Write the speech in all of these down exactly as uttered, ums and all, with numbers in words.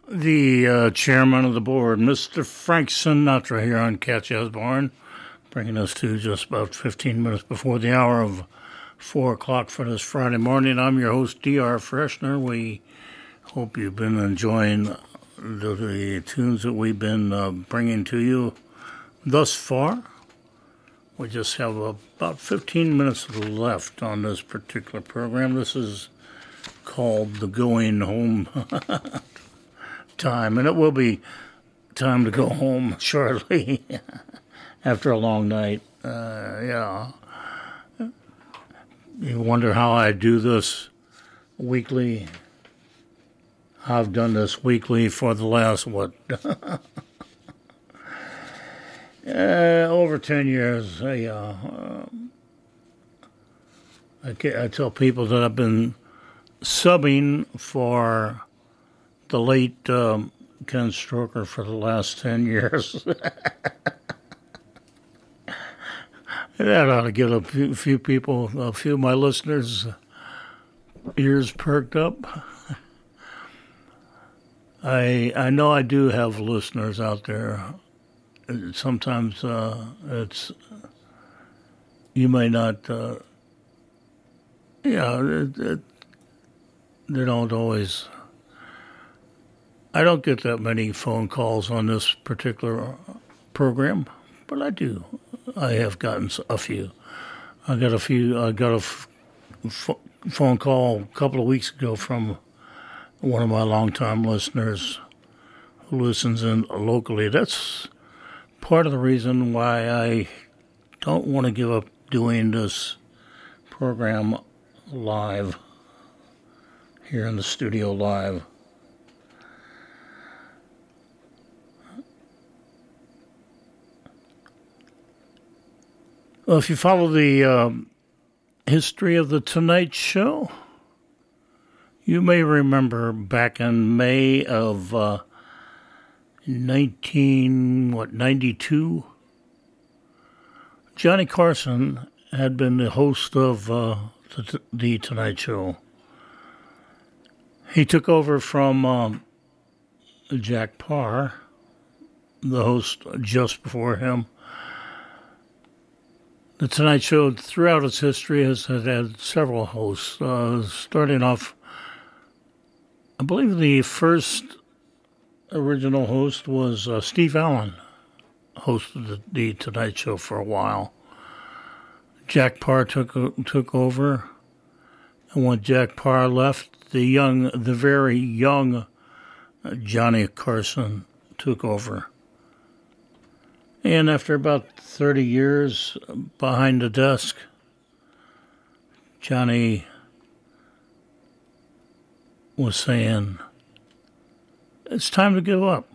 the uh, chairman of the board, Mister Frank Sinatra, here on Catch Osborne, bringing us to just about fifteen minutes before the hour of four o'clock for this Friday morning. I'm your host, D R Freshner. We hope you've been enjoying the, the tunes that we've been uh, bringing to you thus far. We just have about fifteen minutes left on this particular program. This is called the Going Home time, and it will be time to go home shortly after a long night. Uh, yeah. You wonder how I do this weekly. I've done this weekly for the last, what, uh, over ten years. I, uh, um, I, I tell people that I've been subbing for the late um, Ken Stroker for the last ten years. That ought to get a few, few people, a few of my listeners' ears perked up. I I know I do have listeners out there. Sometimes uh, it's, you may not, uh, yeah, it, it, they don't always, I don't get that many phone calls on this particular program, but I do. I have gotten a few. I got a few, I got a f- f- phone call a couple of weeks ago from one of my longtime listeners who listens in locally. That's part of the reason why I don't want to give up doing this program live, here in the studio live. Well, if you follow the um, history of the Tonight Show, you may remember back in May of uh, nineteen what ninety-two, Johnny Carson had been the host of uh, the, the Tonight Show. He took over from um, Jack Paar, the host just before him. The Tonight Show, throughout its history, has had several hosts, uh, starting off, I believe the first original host was uh, Steve Allen, hosted the, the Tonight Show for a while. Jack Paar took took over, and when Jack Paar left, the young, the very young uh, Johnny Carson took over. And after about thirty years behind the desk, Johnny was saying, it's time to give up.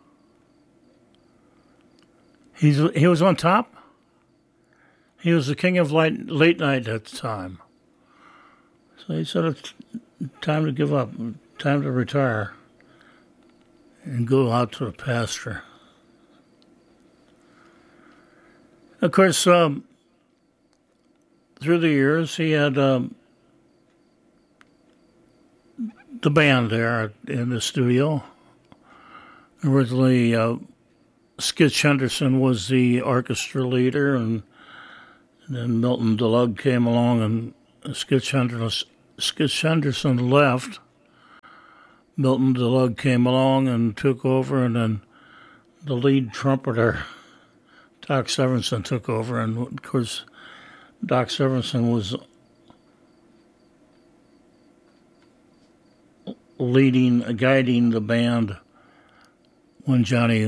He's He was on top. He was the king of late, late night at the time. So he said, it's time to give up, time to retire and go out to the pasture. Of course, um, through the years, he had um, the band there in the studio. Originally, uh, Skitch Henderson was the orchestra leader, and then Milton DeLugg came along, and Skitch Henderson, Skitch Henderson left. Milton DeLugg came along and took over, and then the lead trumpeter, Doc Severinsen, took over, and of course, Doc Severinsen was leading, guiding the band when Johnny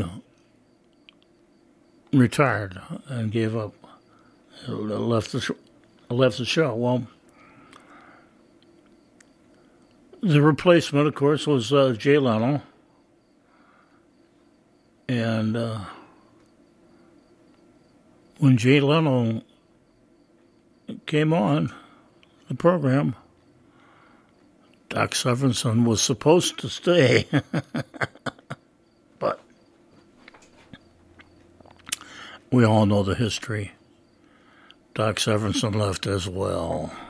retired and gave up, left the left the show. Well, the replacement, of course, was uh, Jay Leno, and uh, when Jay Leno came on the program, Doc Severinsen was supposed to stay, but we all know the history. Doc Severinsen left as well.